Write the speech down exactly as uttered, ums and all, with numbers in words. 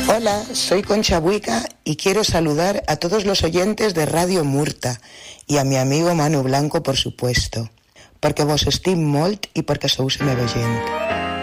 Hola, soy Concha Buica y quiero saludar a todos los oyentes de Radio Murta y a mi amigo Manu Blanco, por supuesto, porque vos estim molt y porque sous el meu gent.